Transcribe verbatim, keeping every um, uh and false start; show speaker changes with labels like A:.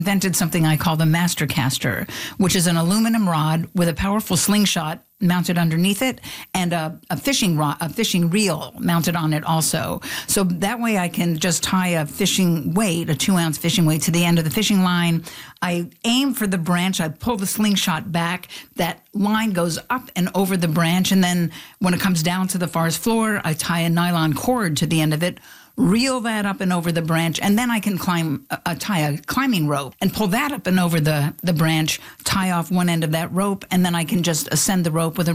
A: invented something I call the Master Caster, which is an aluminum rod with a powerful slingshot mounted underneath it and a, a fishing rod, a fishing reel mounted on it also. So that way I can just tie a fishing weight, a two ounce fishing weight, to the end of the fishing line. I aim for the branch. I pull the slingshot back. That line goes up and over the branch. And then when it comes down to the forest floor, I tie a nylon cord to the end of it, reel that up and over the branch, and then I can climb, uh, tie a climbing rope and pull that up and over the, the branch, tie off one end of that rope, and then I can just ascend the rope with a